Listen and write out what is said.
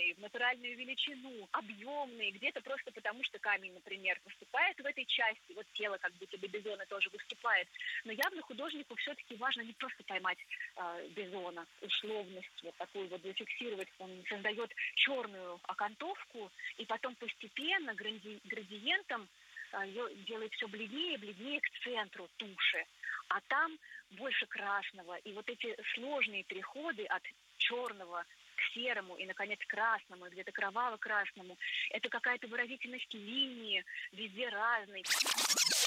крупный, в натуральную величину, объемный, где-то просто потому, что камень, например, выступает в этой части, вот тело как будто бы бизона тоже выступает. Но явно художнику все-таки важно не просто поймать бизона, условность вот такую вот зафиксировать. Он создает черную окантовку, и потом постепенно градиентом ее делает все бледнее и бледнее к центру туши. А там больше красного. И вот эти сложные переходы от черного к серому и, наконец, красному, и где-то кроваво-красному, это какая-то выразительность линии, везде разной.